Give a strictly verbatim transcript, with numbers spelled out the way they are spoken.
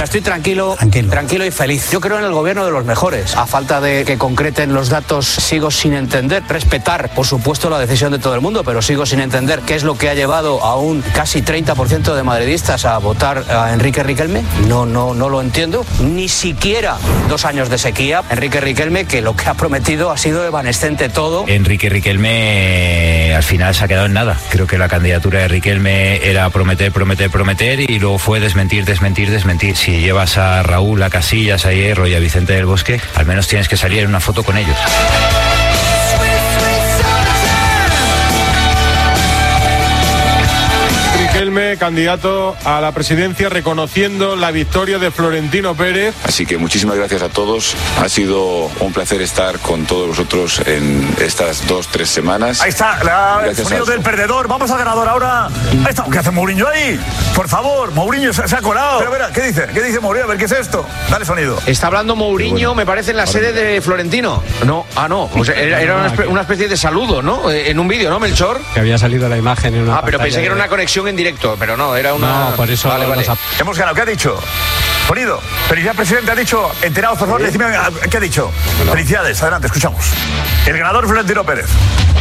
estoy tranquilo, tranquilo, tranquilo y feliz. Yo creo en el gobierno de los mejores. A falta de que concreten los datos, sigo sin entender, respetar, por supuesto, la decisión de todo el mundo, pero sigo sin entender qué es lo que ha llevado a un casi treinta por ciento de madridistas a votar a Enrique Riquelme. No, no, no lo entiendo. Ni siquiera dos años de sequía. Enrique Riquelme, que lo que ha prometido ha sido evanescente todo. Enrique Riquelme al final se ha quedado en nada. Creo que la candidatura de Riquelme era prometer, prometer, prometer y luego fue desmentir, desmentir, desmentir. Si llevas a Raúl, a Casillas, a Hierro y a Vicente del Bosque, al menos tienes que salir en una foto con ellos. Riquelme, candidato a la presidencia, reconociendo la victoria de Florentino Pérez. Así que muchísimas gracias a todos. Ha sido un placer estar con todos vosotros en estas dos, tres semanas. Ahí está, la, el sonido del perdedor. Vamos al ganador ahora. Ahí está. ¿Qué hace Mourinho ahí? Por favor, Mourinho se, se ha colado. Pero verá, ¿qué dice? ¿Qué dice Mourinho? A ver, ¿qué es esto? Dale sonido. Está hablando Mourinho, bueno, me parece, en la sede de Florentino. No, ah, no. O sea, era, era una, especie, una especie de saludo, ¿no? En un vídeo, ¿no, Melchor? Que había salido la imagen en una Ah, pero pensé que era una conexión en directo, pero no, era una... No, por eso... Vale, vale. Los... Hemos ganado, ¿qué ha dicho? Sonido. Felicidades, presidente, ha dicho... Enterados, por favor, decime, ¿qué ha dicho? Bueno. Felicidades, adelante, escuchamos. El ganador, Florentino Pérez.